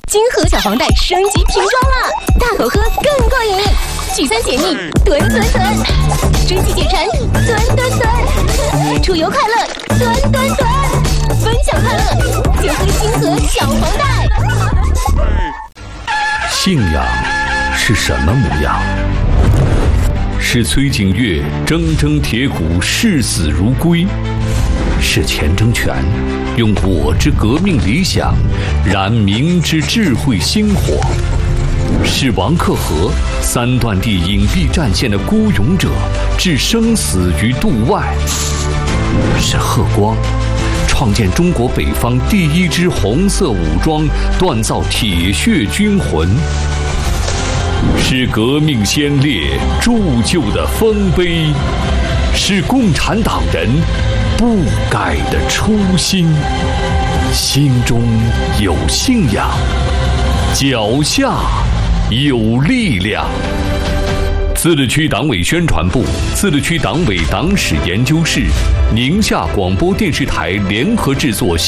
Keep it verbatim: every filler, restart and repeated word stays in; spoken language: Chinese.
金河小黄袋升级瓶装了，大口喝更过瘾，聚餐解腻，吨吨吨，追剧解馋，吨吨吨，出游快乐，吨吨吨，分享快乐，就喝金河小黄袋。 信仰是什么模样？是崔景岳铮铮铁骨，视死如归；是钱钟全用我之革命理想燃明之智慧星火；是王克和三段地隐蔽战线的孤勇者，置生死于度外；是贺光创建中国北方第一支红色武装，锻造铁血军魂；是革命先烈铸就的丰碑，是共产党人不改的初心。心中有信仰，脚下有力量。自治区党委宣传部、自治区党委党史研究室、宁夏广播电视台联合制作。